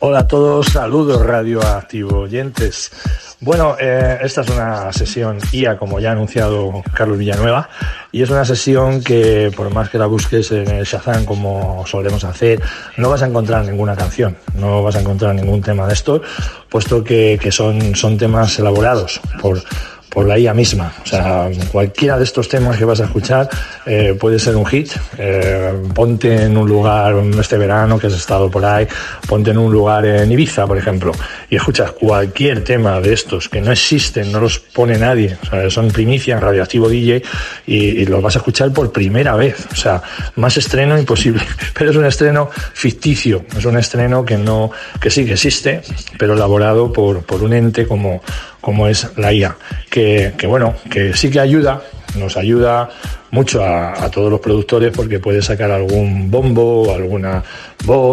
Hola a todos, saludos radioactivo oyentes. Bueno, esta es una sesión IA, como ya ha anunciado Carlos Villanueva, y es una sesión que, por más que la busques en el Shazam, como solemos hacer, no vas a encontrar ninguna canción, no vas a encontrar ningún tema de estos, puesto que son temas elaborados por la IA misma. O sea, cualquiera de estos temas que vas a escuchar puede ser un hit. Ponte en un lugar este verano que has estado por ahí, ponte en un lugar en Ibiza, por ejemplo, y escuchas cualquier tema de estos que no existen, no los pone nadie, o sea, son primicia en Radioactivo DJ y los vas a escuchar por primera vez. O sea, más estreno imposible, pero es un estreno ficticio, es un estreno que sí que existe, pero elaborado por un ente como es la IA, que bueno, que sí que nos ayuda mucho a todos los productores, porque puede sacar algún bombo o alguna voz